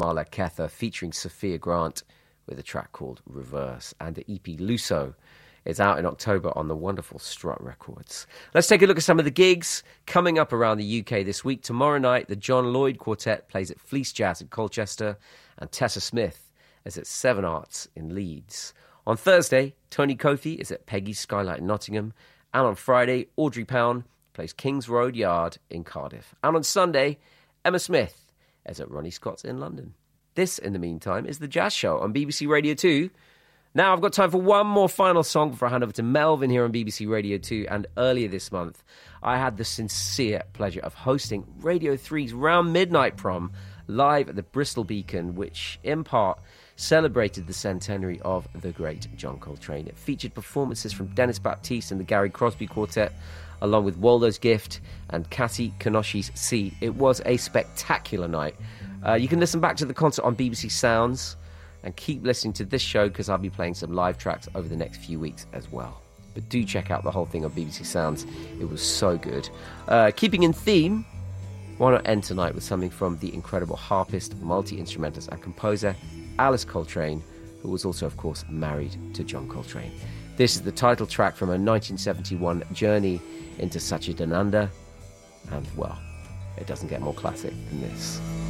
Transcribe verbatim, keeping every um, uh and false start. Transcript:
Marla Kether featuring Sophia Grant with a track called Reverse. And the E P Luso is out in October on the wonderful Strut Records. Let's take a look at some of the gigs coming up around the U K this week. Tomorrow night, the John Lloyd Quartet plays at Fleece Jazz in Colchester, and Tessa Smith is at Seven Arts in Leeds. On Thursday, Tony Kofi is at Peggy's Skylight in Nottingham, and on Friday, Audrey Pound plays King's Road Yard in Cardiff. And on Sunday, Emma Smith is at Ronnie Scott's in London. This, in the meantime, is The Jazz Show on B B C Radio two. Now I've got time for one more final song before I hand over to Melvin here on B B C Radio two. And earlier this month, I had the sincere pleasure of hosting Radio three's Round Midnight Prom live at the Bristol Beacon, which in part celebrated the centenary of the great John Coltrane. It featured performances from Dennis Baptiste and the Gary Crosby Quartet, along with Waldo's Gift and Kati Kenoshi's C. It was a spectacular night. Uh, you can listen back to the concert on B B C Sounds, and keep listening to this show because I'll be playing some live tracks over the next few weeks as well. But do check out the whole thing on B B C Sounds. It was so good. Uh, keeping in theme, why not end tonight with something from the incredible harpist, multi-instrumentalist and composer Alice Coltrane, who was also, of course, married to John Coltrane. This is the title track from her nineteen seventy-one journey into Satchidananda, and, well, it doesn't get more classic than this.